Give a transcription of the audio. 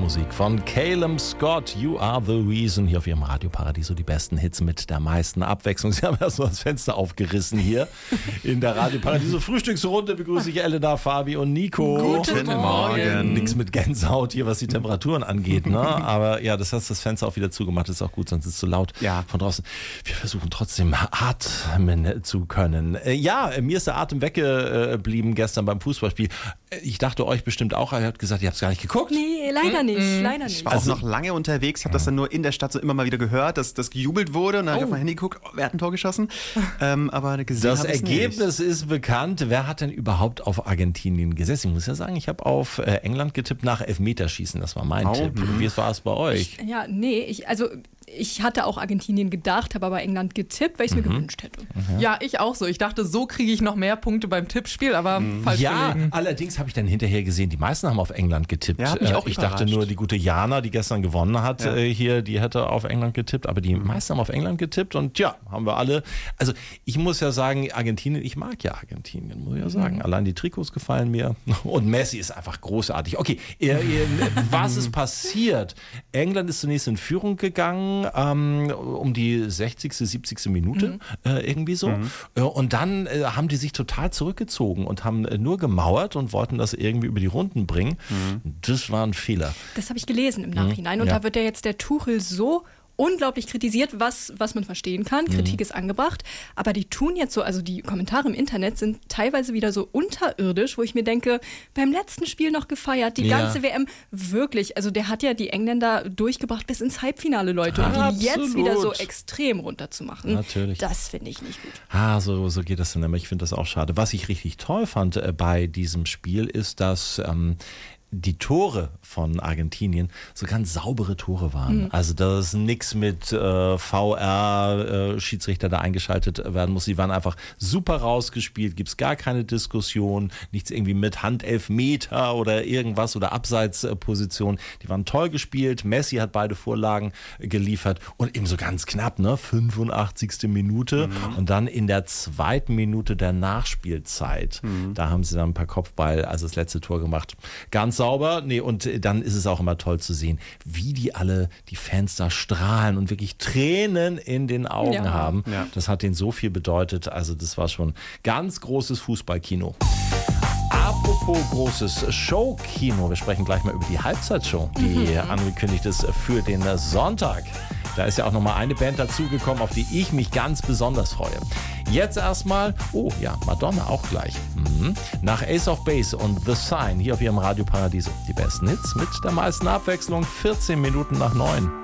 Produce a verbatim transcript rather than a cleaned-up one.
Musik von Calum Scott, You Are the Reason, hier auf Ihrem Radio Paradiso, die besten Hits mit der meisten Abwechslung. Sie haben erst mal das Fenster aufgerissen hier in der Radio Paradiso Frühstücksrunde. Begrüße ich Elena, Fabi und Nico. Guten Morgen. Nichts mit Gänsehaut hier, was die Temperaturen angeht, ne? Aber ja, das hast das Fenster auch wieder zugemacht, das ist auch gut, sonst ist es zu laut ja. von draußen. Wir versuchen trotzdem atmen zu können. Ja, mir ist der Atem weggeblieben gestern beim Fußballspiel. Ich dachte euch bestimmt auch, ihr habt gesagt, ihr habt es gar nicht geguckt. Nee, leider nicht, mhm. leider nicht. Ich war also, auch noch lange unterwegs, ich habe das dann nur in der Stadt so immer mal wieder gehört, dass das gejubelt wurde und dann oh. habe ich auf mein Handy geguckt, oh, wer hat ein Tor geschossen? ähm, aber gesehen das Ergebnis nicht. Ist bekannt. Wer hat denn überhaupt auf Argentinien gesessen? Ich muss ja sagen, ich habe auf England getippt nach Elfmeterschießen, das war mein oh. Tipp. Mhm. Wie war es bei euch? Ich, ja, nee, ich, also ich hatte auch Argentinien gedacht, habe aber England getippt, weil ich es mhm. mir gewünscht hätte. Mhm. Ja, ich auch so. Ich dachte, so kriege ich noch mehr Punkte beim Tippspiel, aber mhm. falsch Ja, gelegen. allerdings habe ich dann hinterher gesehen, die meisten haben auf England getippt. Ja, mich auch ich dachte nur, die gute Jana, die gestern gewonnen hat, ja. äh, hier, die hätte auf England getippt, aber die mhm. meisten haben auf England getippt und ja, haben wir alle. Also ich muss ja sagen, Argentinien, ich mag ja Argentinien, muss ich ja sagen. Mhm. Allein die Trikots gefallen mir und Messi ist einfach großartig. Okay, ihr, ihr, was ist passiert? England ist zunächst in Führung gegangen, ähm, um die sechzigste, siebzigste Minute, mhm. äh, irgendwie so. Mhm. Und dann äh, haben die sich total zurückgezogen und haben äh, nur gemauert und wollten das irgendwie über die Runden bringen. Mhm. Das war ein Fehler. Das habe ich gelesen im Nachhinein. Mhm. Und ja. da wird ja jetzt der Tuchel so unglaublich kritisiert, was, was man verstehen kann. Kritik mhm. ist angebracht. Aber die tun jetzt so, also die Kommentare im Internet sind teilweise wieder so unterirdisch, wo ich mir denke, beim letzten Spiel noch gefeiert, die ja. ganze W M, wirklich, also der hat ja die Engländer durchgebracht bis ins Halbfinale, Leute. Und ah, die jetzt wieder so extrem runterzumachen, Natürlich. Das finde ich nicht gut. Ah, so, so geht das dann immer. Ich finde das auch schade. Was ich richtig toll fand äh, bei diesem Spiel ist, dass ähm, die Tore von Argentinien so ganz saubere Tore waren. Mhm. Also da ist nichts mit äh, V R, äh, Schiedsrichter da eingeschaltet werden muss. Die waren einfach super rausgespielt, gibt es gar keine Diskussion, nichts irgendwie mit Handelfmeter oder irgendwas oder Abseitsposition. Die waren toll gespielt. Messi hat beide Vorlagen geliefert und eben so ganz knapp, ne? fünfundachtzigste Minute mhm. und dann in der zweiten Minute der Nachspielzeit. Mhm. Da haben sie dann ein paar Kopfball, also das letzte Tor gemacht. Ganz sauber, nee, und dann ist es auch immer toll zu sehen, wie die alle, die Fans da strahlen und wirklich Tränen in den Augen ja. haben. Ja. Das hat denen so viel bedeutet, also das war schon ganz großes Fußballkino. Apropos großes Showkino, wir sprechen gleich mal über die Halbzeitshow, die mhm. angekündigt ist für den Sonntag. Da ist ja auch nochmal eine Band dazugekommen, auf die ich mich ganz besonders freue. Jetzt erstmal, oh ja, Madonna auch gleich. Mhm. Nach Ace of Base und The Sign hier auf Ihrem Radio Paradiso. Die besten Hits mit der meisten Abwechslung, vierzehn Minuten nach neun.